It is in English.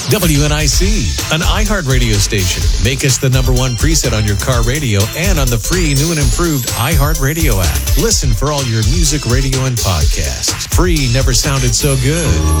WNIC, an iHeart radio station. Make us the #1 preset on your car radio and on the free new and improved iHeart Radio app. Listen for all your music, radio, and podcasts. Free never sounded so good.